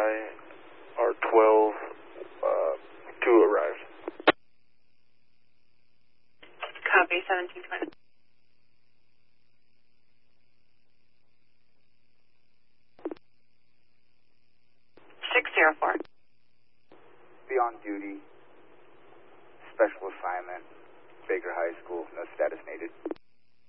R12, 2 arrived. Copy, 1720. Be on duty. Special assignment. Baker High School. No status needed.